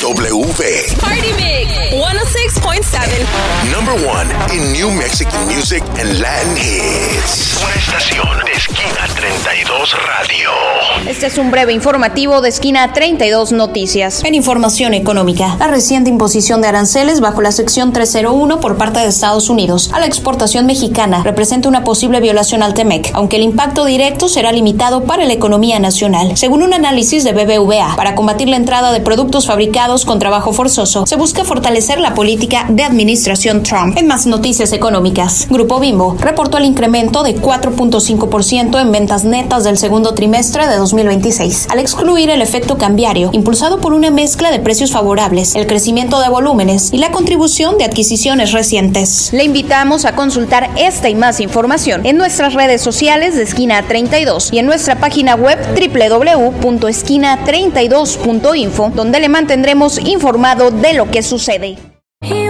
Party Mix 106.7. Number one in New Mexican music and Latin hits. Una estación de Esquina 32 Radio. Este es un breve informativo de Esquina 32 Noticias. En información económica, la reciente imposición de aranceles bajo la sección 301 por parte de Estados Unidos a la exportación mexicana representa una posible violación al TEMEC, aunque el impacto directo será limitado para la economía nacional. Según un análisis de BBVA, para combatir la entrada de productos fabricados con trabajo forzoso, se busca fortalecer la política de administración Trump. En más noticias económicas, Grupo Bimbo reportó el incremento de 4.5% en ventas netas del segundo trimestre de 2026, al excluir el efecto cambiario, impulsado por una mezcla de precios favorables, el crecimiento de volúmenes y la contribución de adquisiciones recientes. Le invitamos a consultar esta y más información en nuestras redes sociales de Esquina 32 y en nuestra página web www.esquina32.info, donde le mantendremos informado de lo que sucede.